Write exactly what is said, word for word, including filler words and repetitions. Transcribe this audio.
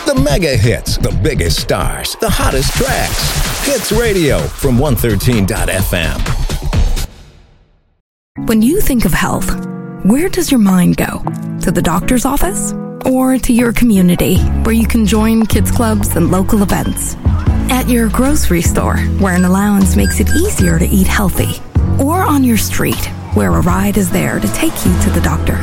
The mega hits, the biggest stars, the hottest tracks. Hits Radio from one thirteen dot f m. When you think of health, where does your mind go? To the doctor's office? Or to your community, where you can join kids clubs and local events? At your grocery store, where an allowance makes it easier to eat healthy? Or on your street, where a ride is there to take you to the doctor?